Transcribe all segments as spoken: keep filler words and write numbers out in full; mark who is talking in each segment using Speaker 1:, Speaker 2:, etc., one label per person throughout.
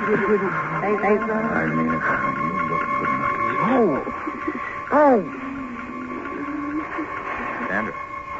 Speaker 1: Thanks.
Speaker 2: I mean it, honey. You look good enough.
Speaker 1: Oh. Oh.
Speaker 2: Sandra.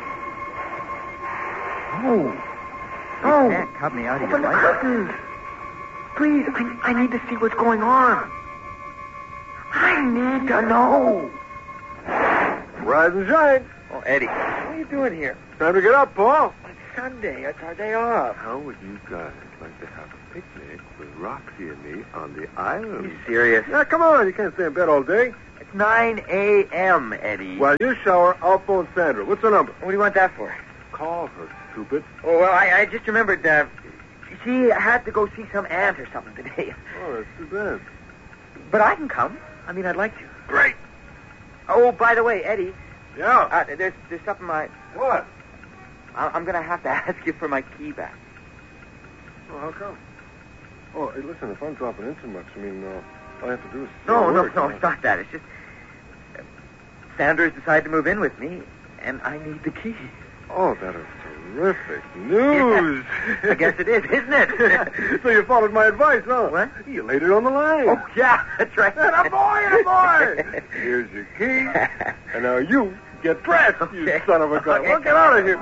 Speaker 1: Oh.
Speaker 2: You
Speaker 1: Oh.
Speaker 2: can't cut me out of
Speaker 1: Open
Speaker 2: your
Speaker 1: the
Speaker 2: life.
Speaker 1: curtains. Please, I, I need to see what's going on. I need to know.
Speaker 3: Rise and shine.
Speaker 2: Oh, Eddie.
Speaker 1: What are you doing here?
Speaker 3: Time to get up, Paul.
Speaker 1: It's Sunday. It's our day off.
Speaker 3: How would you guys like to have a picnic with Roxy and me on the
Speaker 2: You
Speaker 3: island?
Speaker 2: serious?
Speaker 3: Yeah, come on. You can't stay in bed all day.
Speaker 2: It's nine a.m., Eddie.
Speaker 3: While you shower, I'll phone Sandra. What's her number?
Speaker 2: What do you want that for?
Speaker 3: Call her, stupid.
Speaker 2: Oh, well, I, I just remembered, uh, she had to go see some aunt or something today.
Speaker 3: Oh, that's too bad.
Speaker 2: But I can come. I mean, I'd like to.
Speaker 3: Great.
Speaker 2: Oh, by the way, Eddie,
Speaker 3: Yeah.
Speaker 2: uh, there's there's something I,
Speaker 3: What?
Speaker 2: I I'm going to have to ask you for my key back.
Speaker 3: Oh, how come? Oh, hey, listen, if I'm dropping in too much, I mean, uh, all I have to do is...
Speaker 2: No, no,
Speaker 3: work,
Speaker 2: no,
Speaker 3: you know.
Speaker 2: it's not that. It's just uh, Sandra's decided to move in with me, and I need the key.
Speaker 3: Oh, that is terrific news.
Speaker 2: I guess it is, isn't it?
Speaker 3: So you followed my advice, huh?
Speaker 2: What?
Speaker 3: You laid it on the line.
Speaker 2: Oh, yeah, that's right.
Speaker 3: And a boy, and a boy. Here's your key. And now you get dressed, you
Speaker 2: Okay.
Speaker 3: son of a gun.
Speaker 2: Okay.
Speaker 3: Well, get out of here.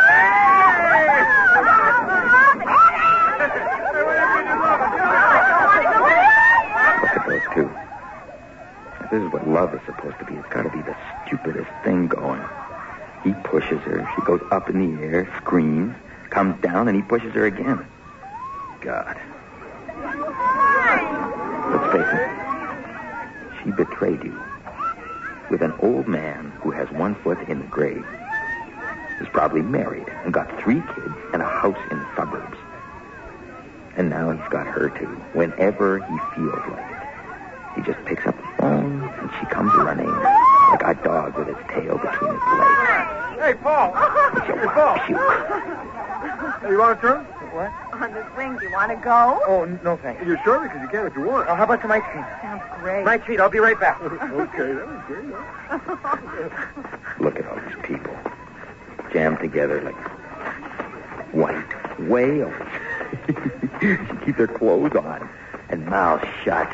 Speaker 4: Look at those two. If this is what love is supposed to be, it's got to be the stupidest thing going. He pushes her. She goes up in the air, screams, comes down, and he pushes her again. God. Let's face it. She betrayed you with an old man who has one foot in the grave. He's probably married and got three kids and a house in the suburbs. And now he's got her too, whenever he feels like it. He just picks up the phone, and she comes running like a dog with its tail between its legs.
Speaker 3: Hey, Paul.
Speaker 4: She'll
Speaker 3: Hey, Paul.
Speaker 4: puke.
Speaker 3: Hey, you want to turn?
Speaker 2: What?
Speaker 5: On the swing, do you want to go?
Speaker 2: Oh, no, thanks.
Speaker 3: You're sure? Because you can if you want.
Speaker 2: Oh, how about some ice cream?
Speaker 5: Sounds great.
Speaker 2: My treat. I'll be right back.
Speaker 3: Okay, that was great, huh?
Speaker 4: Look at all these people. Jammed together like white whales. She keep their clothes on and mouths shut.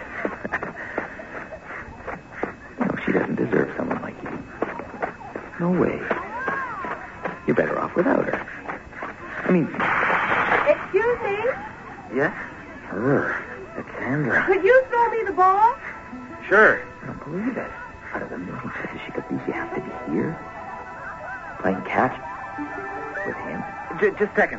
Speaker 4: No, she doesn't deserve someone like you. No way. You're better off without her. I mean,
Speaker 5: Excuse me?
Speaker 2: Yes?
Speaker 4: her. It's Sandra.
Speaker 5: Could you throw me the ball?
Speaker 2: Sure.
Speaker 4: I don't believe it. Out of the million places she could be, she has to be here. Playing catch with him.
Speaker 2: J- just a second.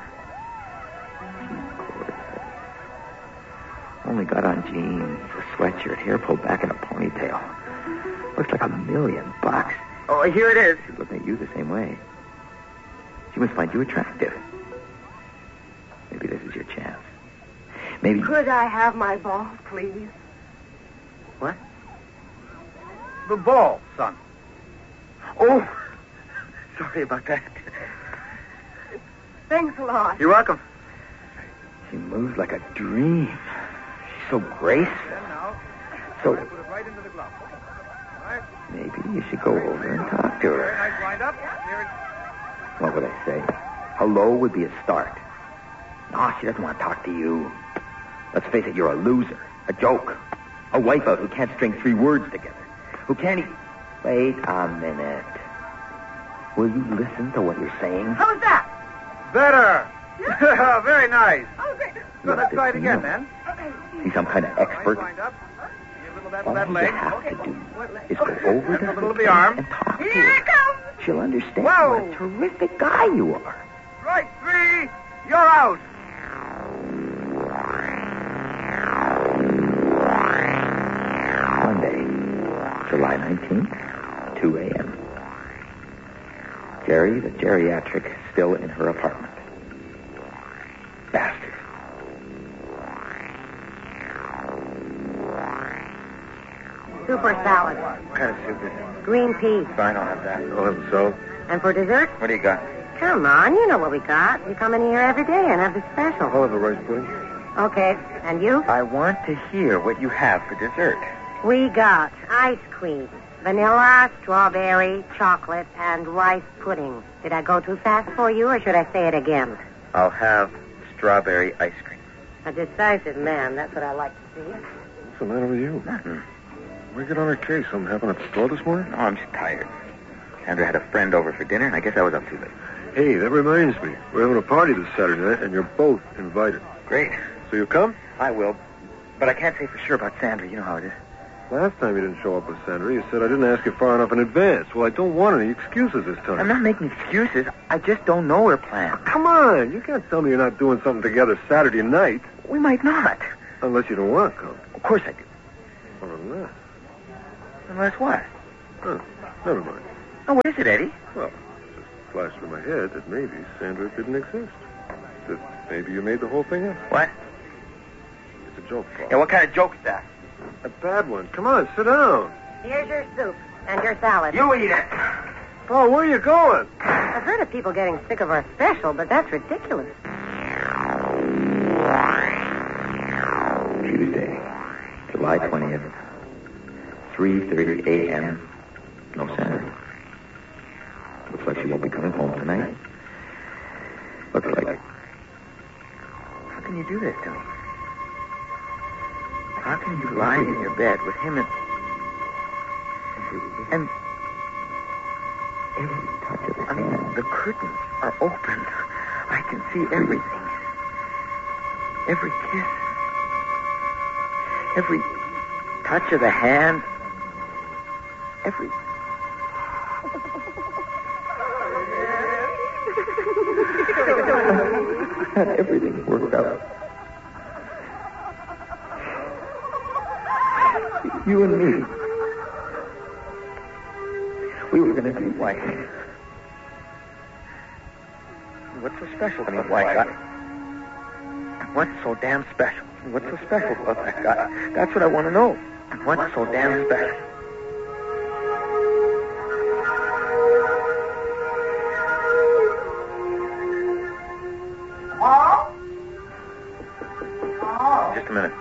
Speaker 4: Only got on jeans, a sweatshirt, hair pulled back in a ponytail. Looks like a million bucks.
Speaker 2: Oh, here it is.
Speaker 4: She's looking at you the same way. She must find you attractive. Maybe this is your chance. Maybe...
Speaker 5: Could I have my ball, please?
Speaker 2: What?
Speaker 3: The ball, son.
Speaker 2: Oh, sorry about that.
Speaker 5: Thanks a lot.
Speaker 2: You're welcome.
Speaker 4: She moves like a dream. She's so graceful. So
Speaker 3: Put it right into the glove. Right.
Speaker 4: maybe you should go over and talk to her.
Speaker 3: Nice wind up. Here it...
Speaker 4: What would I say? Hello would be a start. No, she doesn't want to talk to you. Let's face it, you're a loser, a joke, a wipeout who can't string three words together, who can't e- Wait a minute. Will you listen to what you're saying?
Speaker 5: How's that?
Speaker 3: Better. Very nice.
Speaker 5: Oh, great.
Speaker 3: So let's try it again,
Speaker 4: No.
Speaker 3: then.
Speaker 4: Be some kind of expert.
Speaker 3: Nice wind up. Give a little that,
Speaker 4: All
Speaker 3: that
Speaker 4: you
Speaker 3: leg.
Speaker 4: have to do is go over
Speaker 3: And
Speaker 4: to
Speaker 3: a little
Speaker 4: her
Speaker 3: of the arm.
Speaker 4: and talk to
Speaker 5: Here
Speaker 4: her.
Speaker 5: it comes.
Speaker 4: She'll understand
Speaker 3: Whoa.
Speaker 4: what a terrific guy you are.
Speaker 3: Right, three. You're out.
Speaker 4: Monday, July nineteenth, two a.m. Jerry, the geriatric, still in her apartment. Bastard.
Speaker 5: Super salad.
Speaker 2: What kind of soup is it?
Speaker 5: Green peas.
Speaker 2: Fine, I'll have that.
Speaker 3: I'll have the salad.
Speaker 5: And for dessert?
Speaker 2: What do you got?
Speaker 5: Come on, you know what we got. We come in here every day and have the special.
Speaker 3: I'll have the rice pudding.
Speaker 5: Okay. And you?
Speaker 2: I want to hear what you have for dessert.
Speaker 5: We got ice cream, vanilla, strawberry, chocolate, and rice pudding. Did I go too fast for you, or should I say it again?
Speaker 2: I'll have strawberry ice cream.
Speaker 5: A decisive man, that's what I like to see.
Speaker 3: What's the matter with you?
Speaker 4: Nothing.
Speaker 3: We get on our case. Something happened at the store this morning?
Speaker 4: No, I'm just tired. Sandra had a friend over for dinner, and I guess I was up too late.
Speaker 3: Hey, that reminds me. We're having a party this Saturday night, and you're both invited.
Speaker 4: Great.
Speaker 3: So you come?
Speaker 4: I will. But I can't say for sure about Sandra. You know how it is.
Speaker 3: Last time you didn't show up with Sandra, you said I didn't ask you far enough in advance. Well, I don't want any excuses this time.
Speaker 4: I'm not making excuses. I just don't know her plan.
Speaker 3: Come on. You can't tell me you're not doing something together Saturday night.
Speaker 4: We might not.
Speaker 3: Unless you don't want to come.
Speaker 4: Of course I do.
Speaker 3: Well, unless.
Speaker 4: Unless what?
Speaker 3: Huh. Never mind.
Speaker 4: Oh, what is it, Eddie?
Speaker 3: Well, it just flashed through my head that maybe Sandra didn't exist. That maybe you made the whole thing up.
Speaker 4: What?
Speaker 3: It's a joke, Paul.
Speaker 4: Yeah, what kind of joke is that?
Speaker 3: A bad one. Come on, sit down.
Speaker 5: Here's your soup and your salad.
Speaker 4: You eat it.
Speaker 3: Paul, where are you going?
Speaker 5: I've heard of people getting sick of our special, but that's ridiculous.
Speaker 4: Tuesday, July twentieth, three thirty a.m. No Sandra. Looks like she won't be coming home tonight. Looks like... How can you do this to me? How can you lie in your bed with him and... And... Every touch of his I mean, hand. The curtains are open. I can see everything. Every kiss. Every touch of the hand. Every... Everything worked out. You and me. We were going to be white. What's so special about white? I, what's so damn special? What's so special about that guy? That's what I want to know. What's so damn special?
Speaker 5: Paul? Paul?
Speaker 4: Just a minute.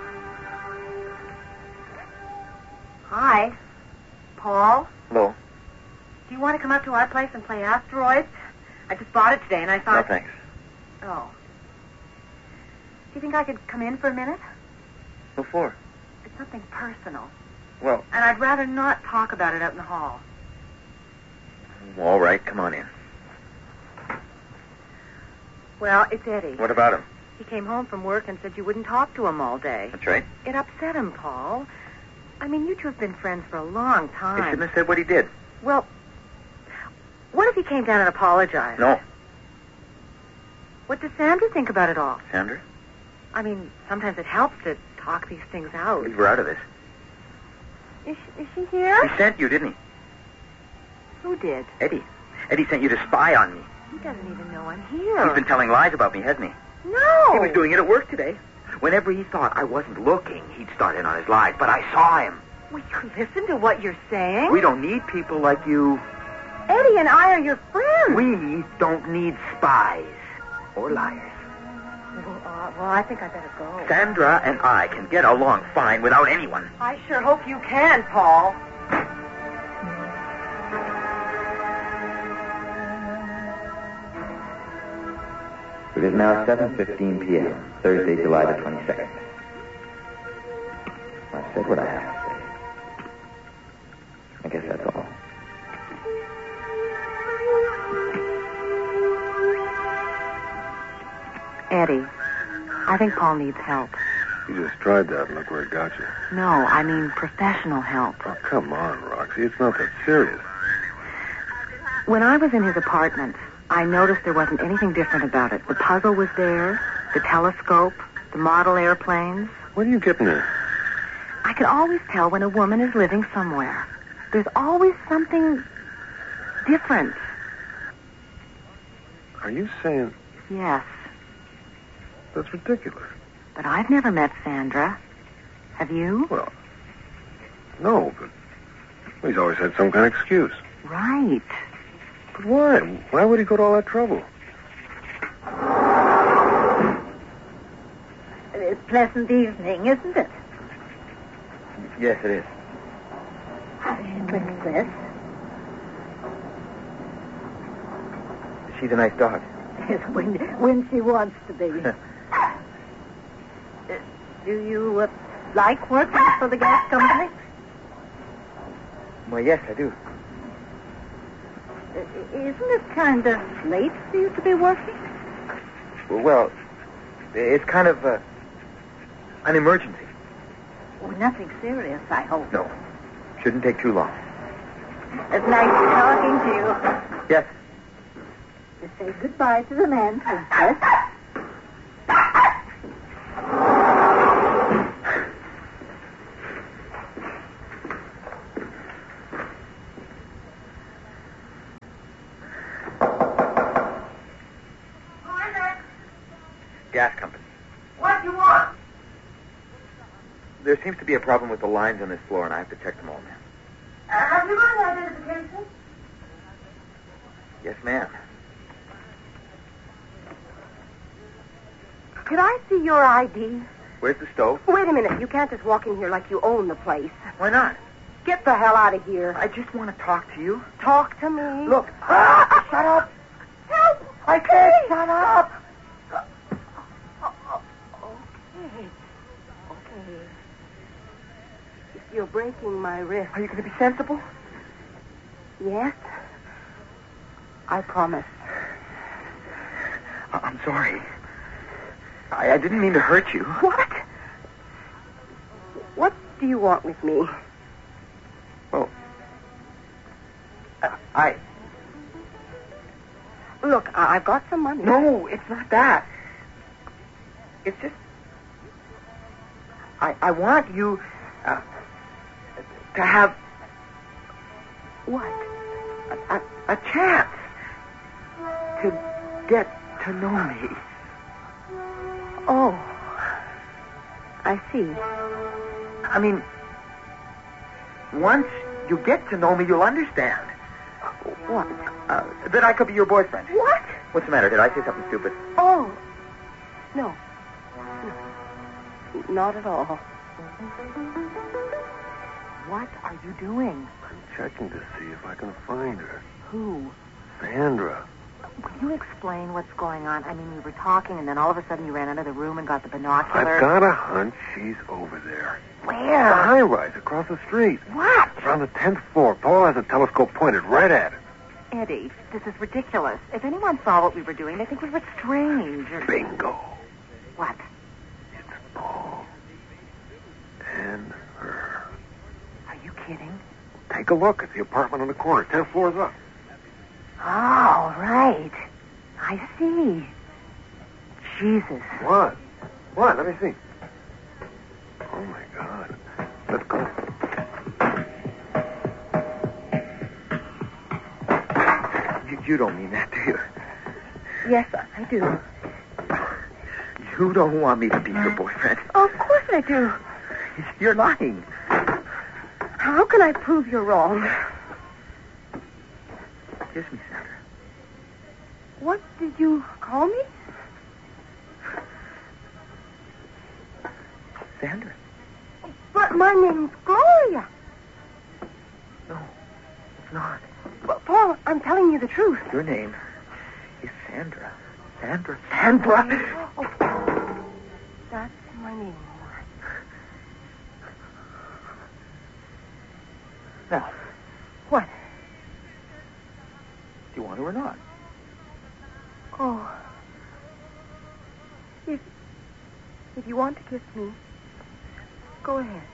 Speaker 5: Hi. Paul?
Speaker 4: Hello.
Speaker 5: Do you want to come up to our place and play asteroids? I just bought it today, and I
Speaker 4: No,
Speaker 5: thought...
Speaker 4: thanks.
Speaker 5: Oh. Do you think I could come in for a minute?
Speaker 4: What for?
Speaker 5: It's something personal.
Speaker 4: Well,
Speaker 5: And I'd rather not talk about it out in the hall.
Speaker 4: all right, come on in.
Speaker 5: Well, it's Eddie.
Speaker 4: What about him?
Speaker 5: He came home from work and said you wouldn't talk to him all day.
Speaker 4: That's right.
Speaker 5: It upset him, Paul. I mean, you two have been friends for a long
Speaker 4: He
Speaker 5: time.
Speaker 4: shouldn't have said what he did.
Speaker 5: Well, what if he came down and apologized?
Speaker 4: No.
Speaker 5: What does Sandra think about it all?
Speaker 4: Sandra?
Speaker 5: I mean, sometimes it helps to talk these things out.
Speaker 4: Leave her out of this.
Speaker 5: Is she, is she here?
Speaker 4: He sent you, didn't he?
Speaker 5: Who did?
Speaker 4: Eddie. Eddie sent you to spy on me.
Speaker 5: He doesn't even know I'm here.
Speaker 4: He's been telling lies about me, hasn't he?
Speaker 5: No.
Speaker 4: He was doing it at work today. Whenever he thought I wasn't looking, he'd start in on his lies, but I saw him.
Speaker 5: Will you listen to what you're saying?
Speaker 4: We don't need people like you.
Speaker 5: Eddie and I are your friends.
Speaker 4: We don't need spies or liars.
Speaker 5: Well, uh, well, I think I better go.
Speaker 4: Sandra and I can get along fine without anyone.
Speaker 5: I sure hope you can, Paul.
Speaker 4: It is now seven fifteen p.m., Thursday, July the twenty-second. I've said what I have to say. I guess that's all.
Speaker 5: Eddie, I think Paul needs help.
Speaker 3: You just tried that and look where it got you.
Speaker 5: No, I mean professional help.
Speaker 3: Oh, come on, Roxy. It's not that serious.
Speaker 5: When I was in his apartment, I noticed there wasn't anything different about it. The puzzle was there, the telescope, the model airplanes.
Speaker 3: What are you getting at?
Speaker 5: I can always tell when a woman is living somewhere. There's always something different.
Speaker 3: Are you saying...
Speaker 5: Yes,
Speaker 3: That's ridiculous.
Speaker 5: but I've never met Sandra. Have you?
Speaker 3: Well, no, but he's always had some kind of excuse.
Speaker 5: Right.
Speaker 3: But why? Why would he go to all that trouble?
Speaker 5: A pleasant evening, isn't it?
Speaker 4: Yes, it is.
Speaker 5: Princess.
Speaker 4: She's a nice dog.
Speaker 5: Yes, when, when she wants to be. Do you uh, like working for the gas company?
Speaker 2: Well, yes, I do.
Speaker 5: Uh, isn't it kind of late for you to be working?
Speaker 2: Well, it's kind of uh, an emergency.
Speaker 5: Oh, nothing serious, I hope.
Speaker 2: No. Shouldn't take too long.
Speaker 5: It's nice talking to you.
Speaker 2: Yes.
Speaker 5: To say goodbye to the man, Princess.
Speaker 2: Gas company.
Speaker 1: What do you want?
Speaker 2: There seems to be a problem with the lines on this floor, and I have to check them all, ma'am.
Speaker 1: Uh, have you got an identification?
Speaker 2: Yes, ma'am.
Speaker 6: Could I see your I D?
Speaker 2: Where's the stove?
Speaker 6: Wait a minute. You can't just walk in here like you own the place.
Speaker 2: Why not?
Speaker 6: Get the hell out of here.
Speaker 2: I just want to talk to you.
Speaker 6: Talk to me.
Speaker 2: Look. Ah, shut up.
Speaker 6: Help!
Speaker 2: I can't shut up.
Speaker 6: Okay. Okay. If you're breaking my wrist.
Speaker 2: Are you going to be sensible?
Speaker 6: Yes? I promise.
Speaker 2: I- I'm sorry. I-, I didn't mean to hurt you.
Speaker 6: What? What do you want with me?
Speaker 2: Well, uh, I...
Speaker 6: Look, I- I've got some money.
Speaker 2: No, it's not that. It's just... I, I want you uh, to have
Speaker 6: What?
Speaker 2: a, a, a chance to get to know me.
Speaker 6: Oh. I see.
Speaker 2: I mean, once you get to know me, you'll understand
Speaker 6: What?
Speaker 2: uh, that I could be your boyfriend.
Speaker 6: What?
Speaker 2: What's the matter? Did I say something stupid?
Speaker 6: Oh. No. No. Not at all.
Speaker 5: What are you doing?
Speaker 3: I'm checking to see if I can find her.
Speaker 5: Who?
Speaker 3: Sandra.
Speaker 5: Will you explain what's going on? I mean, we were talking, and then all of a sudden you ran out of the room and got the binoculars.
Speaker 3: I've got a hunch she's over there.
Speaker 5: Where?
Speaker 3: The high-rise across the street.
Speaker 5: What?
Speaker 3: Around the tenth floor. Paul has a telescope pointed right at it.
Speaker 5: Eddie, this is ridiculous. If anyone saw what we were doing, they think we were strange. Or...
Speaker 3: Bingo.
Speaker 5: What?
Speaker 3: It's Paul. And her.
Speaker 5: Are you kidding?
Speaker 3: Take a look at the apartment on the corner. Ten floors up.
Speaker 5: Oh, right. I see. Jesus.
Speaker 3: What? What? Let me see. Oh, my God. Let's go.
Speaker 2: You, you don't mean that, do you?
Speaker 6: Yes, I do.
Speaker 2: You don't want me to be your boyfriend.
Speaker 6: Of course I do.
Speaker 2: You're lying.
Speaker 6: How can I prove you're wrong?
Speaker 2: Kiss me, Sandra.
Speaker 6: What did you call me?
Speaker 2: Sandra?
Speaker 6: But my name's Gloria.
Speaker 2: No, it's not.
Speaker 6: But, Paul, I'm telling you the truth.
Speaker 2: Your name is Sandra. Sandra. Sandra!
Speaker 6: Oh, that's my name.
Speaker 2: Now,
Speaker 6: What?
Speaker 2: do you want her or not?
Speaker 6: Oh. If, if you want to kiss me, go ahead.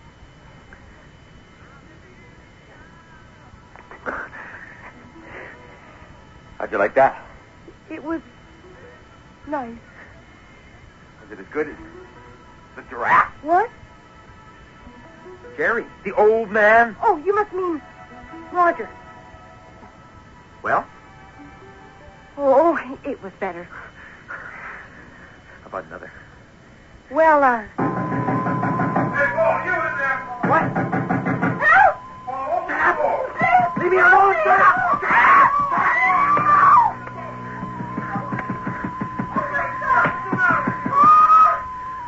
Speaker 2: How'd you like that?
Speaker 6: It was nice.
Speaker 2: Was it as good as the giraffe?
Speaker 6: What?
Speaker 2: Jerry, the old man?
Speaker 6: Oh, you must mean Roger.
Speaker 2: Well,
Speaker 6: Oh, it was better.
Speaker 2: how about another?
Speaker 6: Well, uh...
Speaker 3: Hey, Paul, you in there?
Speaker 2: What?